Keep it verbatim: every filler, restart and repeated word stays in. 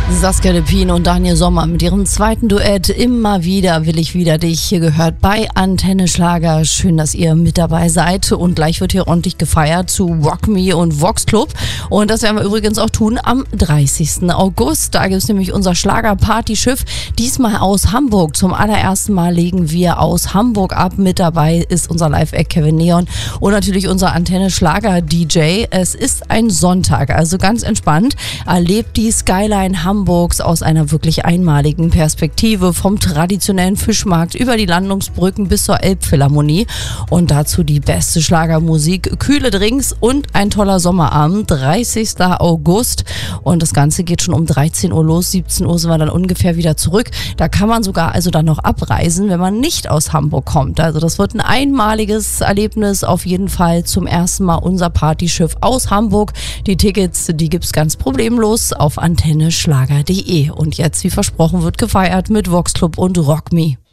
Saskia Lepin und Daniel Sommer mit ihrem zweiten Duett Immer wieder will ich wieder dich. Hier gehört bei Antenne Schlager. Schön, dass ihr mit dabei seid. Und gleich wird hier ordentlich gefeiert zu Rock Me und Vox Club. Und das werden wir übrigens auch tun am dreißigsten August. Da gibt es nämlich unser Schlager-Partyschiff. Diesmal aus Hamburg. Zum allerersten Mal legen wir aus Hamburg ab. Mit dabei ist unser Live-Act Kevin Neon und natürlich unser Antenne Schlager-D J. Es ist ein Sonntag, also ganz entspannt. Erlebt die Skyline Hamburg Hamburgs aus einer wirklich einmaligen Perspektive, vom traditionellen Fischmarkt über die Landungsbrücken bis zur Elbphilharmonie und dazu die beste Schlagermusik, kühle Drinks und ein toller Sommerabend, dreißigsten August, und das Ganze geht schon um dreizehn Uhr los, siebzehn Uhr sind wir dann ungefähr wieder zurück. Da kann man sogar also dann noch abreisen, wenn man nicht aus Hamburg kommt. Also das wird ein einmaliges Erlebnis, auf jeden Fall zum ersten Mal unser Partyschiff aus Hamburg. Die Tickets, die gibt's ganz problemlos auf Antenne Schlager. Und jetzt, wie versprochen, wird gefeiert mit Vox Club und Rock Me.